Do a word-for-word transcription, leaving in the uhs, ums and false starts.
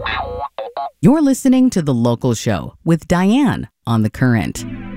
You're listening to The Local Show with Diane on The Current.